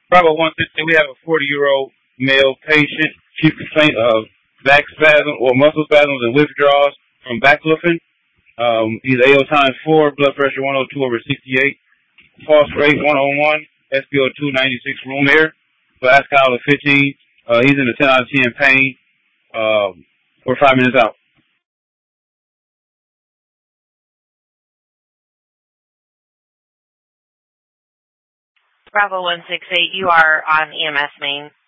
Bravo 160, we have a 40-year-old male patient. Chief complaint of back spasm or muscle spasms and withdrawals from baclofen. He's AO times 4, blood pressure 102 over 68, pulse rate 101, SpO2 96, room air, blast count of 15. He's in a 10 out of 10 pain. We're 5 minutes out. Bravo 168, you are on EMS main.